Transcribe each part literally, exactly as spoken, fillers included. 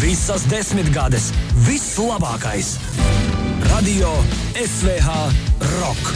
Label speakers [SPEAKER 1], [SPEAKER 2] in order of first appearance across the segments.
[SPEAKER 1] Visas desmitgades, viss labākais. Radio S V H Rock.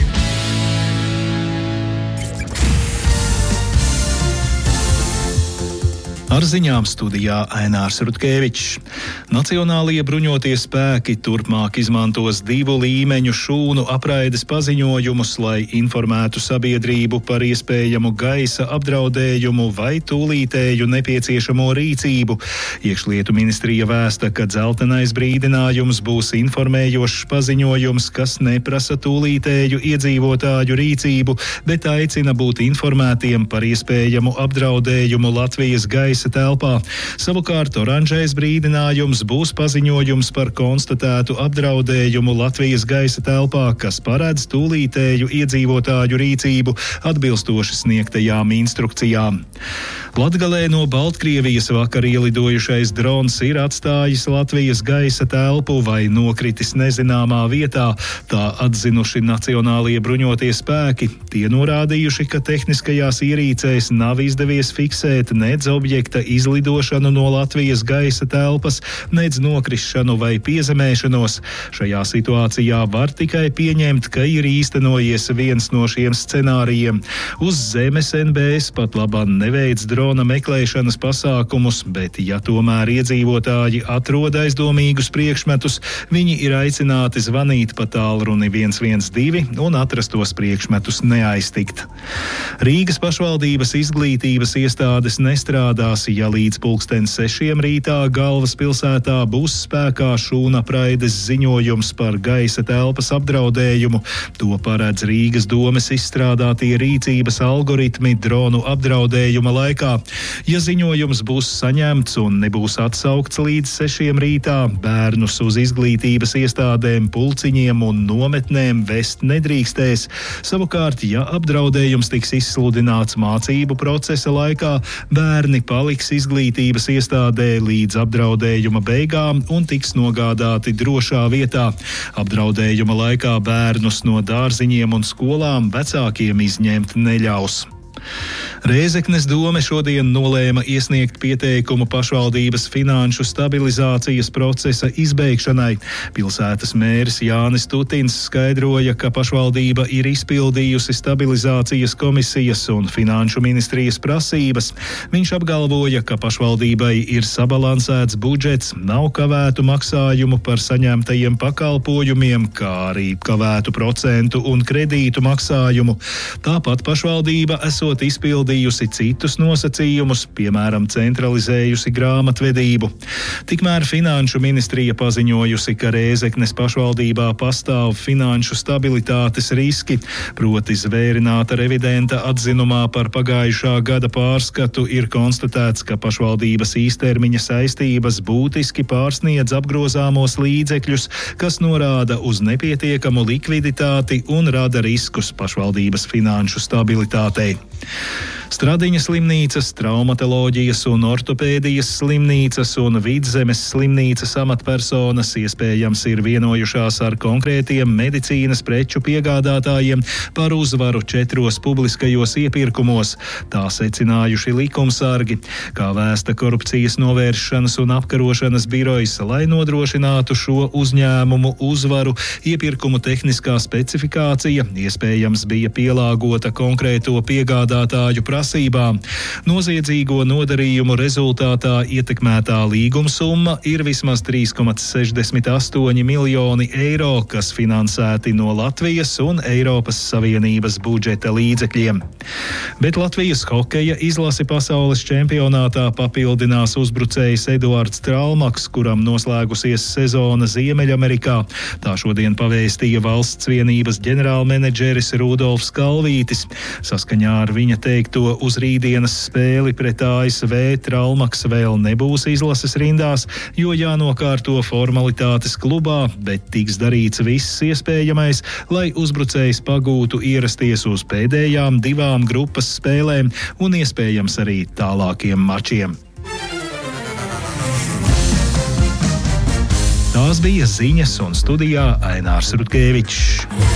[SPEAKER 2] Ar ziņām studijā Ainārs Rutkevičs. Nacionālie bruņotie spēki turpmāk izmantos divu līmeņu šūnu apraides paziņojumus, lai informētu sabiedrību par iespējamu gaisa apdraudējumu vai tūlītēju nepieciešamo rīcību. Iekšlietu ministrija vēsta, ka dzeltenais brīdinājums būs informējošs paziņojums, kas neprasa tūlītēju iedzīvotāju rīcību, bet aicina būt informētiem par iespējamu apdraudējumu Latvijas gaisa telpā. Savukārt oranžais brīdinājums būs paziņojums par konstatētu apdraudējumu Latvijas gaisa telpā, kas paredz tūlītēju iedzīvotāju rīcību atbilstoši sniegtajām instrukcijām. Latgalē no Baltkrievijas vakar ielidojušais drons ir atstājis Latvijas gaisa telpu vai nokritis nezināmā vietā, tā atzinuši Nacionālie bruņotie spēki. Tie norādījuši, ka tehniskajās ierīcēs nav izdevies fiksēt nedz objekta izlidošanu no Latvijas gaisa telpas, nedz nokrišanu vai piezemēšanos. Šajā situācijā var tikai pieņemt, ka ir īstenojies viens no šiem scenārijiem. Uz zemes N B S pat labāk neveic drona meklēšanas pasākumus, bet ja tomēr iedzīvotāji atrod aizdomīgus priekšmetus, viņi ir aicināti zvanīt pa tālruni viens viens divi un atrastos priekšmetus neaiztikt. Rīgas pašvaldības izglītības iestādes nestrādās, ja līdz pulksten sešiem rītā galvaspilsētā būs spēkā šūnapraides ziņojums par gaisa telpas apdraudējumu. To paredz Rīgas domes izstrādātie rīcības algoritmi dronu apdraudējuma laikā. Ja ziņojums būs saņemts un nebūs atsaukts līdz sešiem rītā, bērnus uz izglītības iestādēm, pulciņiem un nometnēm vest nedrīkstēs. Savukārt, ja apdraudējums tiks izsludināts mācību procesa laikā, bērni paliks izglītības iestādē līdz apdraudējuma beigām un tiks nogādāti drošā vietā. Apdraudējuma laikā bērnus no dārziņiem un skolām vecākiem izņemt neļaus. Rēzeknes dome šodien nolēma iesniegt pieteikumu pašvaldības finanšu stabilizācijas procesa izbeigšanai. Pilsētas mērs Jānis Tutins skaidroja, ka pašvaldība ir izpildījusi stabilizācijas komisijas un finanšu ministrijas prasības. Viņš apgalvoja, ka pašvaldībai ir sabalansēts budžets, nav kavētu maksājumu par saņemtajiem pakalpojumiem, kā arī kavētu procentu un kredītu maksājumu. Tāpat pašvaldība esot izpildījusi citus nosacījumus, piemēram, centralizējusi grāmatvedību. Tikmēr finanšu ministrija paziņojusi, ka Rēzeknes pašvaldībā pastāv finanšu stabilitātes riski, proti zvērināta revidenta atzinumā par pagājušā gada pārskatu ir konstatēts, ka pašvaldības īstermiņa saistības būtiski pārsniedz apgrozāmos līdzekļus, kas norāda uz nepietiekamu likviditāti un rada riskus pašvaldības finanšu stabilitātei. Stradiņa slimnīcas, traumatoloģijas un ortopēdijas slimnīcas un Vidzemes slimnīcas amatpersonas iespējams ir vienojušās ar konkrētiem medicīnas preču piegādātājiem par uzvaru četros publiskajos iepirkumos. Tā secinājuši likumsargi. Kā vēsta korupcijas novēršanas un apkarošanas birojas, lai nodrošinātu šo uzņēmumu uzvaru, iepirkumu tehniskā specifikācija iespējams bija pielāgota konkrēto piegādātāju prasībām. Noziedzīgo nodarījumu rezultātā ietekmētā līgumsumma ir vismaz trīs komats sešdesmit astoņi miljoni eiro, kas finansēti no Latvijas un Eiropas Savienības budžeta līdzekļiem. Bet Latvijas hokeja izlasi pasaules čempionātā papildinās uzbrucējs Eduards Tralmaks, kuram noslēgusies sezona Ziemeļamerikā. Tā šodien pavēstīja valsts vienības ģenerālmenedžeris Rudolfs Kalvītis. Saskaņā ar viņa teikto, uz rītdienas spēli pret A S V Tralmaks vēl nebūs izlases rindās, jo jānokārto formalitātes klubā, bet tiks darīts viss iespējamais, lai uzbrucējs pagūtu ierasties uz pēdējām divām grupas spēlēm un iespējams arī tālākiem mačiem. Tās bija ziņas un studijā Ainārs Rutkevičs.